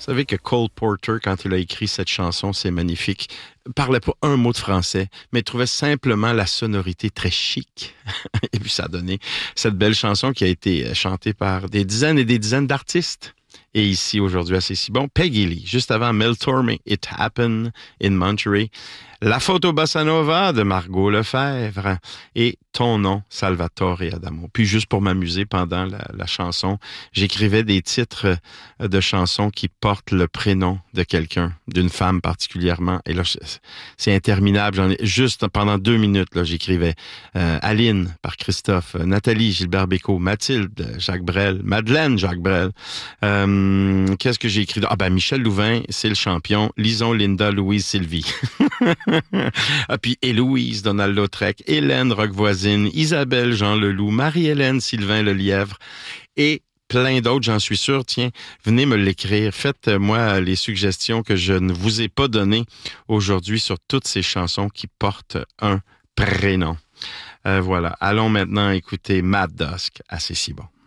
Vous savez que Cole Porter, quand il a écrit cette chanson, c'est magnifique, parlait pas un mot de français, mais trouvait simplement la sonorité très chic. Et puis ça a donné cette belle chanson qui a été chantée par des dizaines et des dizaines d'artistes. Et ici, aujourd'hui, à C'est si bon, Peggy Lee, juste avant Mel Tormé, It Happened in Monterey. La photo Bossa Nova de Margot Lefebvre et Ton nom, Salvatore Adamo. Puis juste pour m'amuser pendant la chanson, j'écrivais des titres de chansons qui portent le prénom de quelqu'un, d'une femme particulièrement. Et là, c'est interminable. Juste pendant 2 minutes, là, j'écrivais Aline par Christophe, Nathalie, Gilbert Bécaud, Mathilde, Jacques Brel, Madeleine, Jacques Brel. Qu'est-ce que j'ai écrit? Ah ben, Michel Louvain, c'est le champion. Lison, Linda, Louise, Sylvie. Ah, puis Héloïse, Donald Lautrec, Hélène Roquevoisine, Isabelle Jean Leloup, Marie-Hélène Sylvain Lelièvre et plein d'autres, j'en suis sûr. Tiens, venez me l'écrire. Faites-moi les suggestions que je ne vous ai pas données aujourd'hui sur toutes ces chansons qui portent un prénom. Voilà. Allons maintenant écouter Matt Dusk à C'est si bon.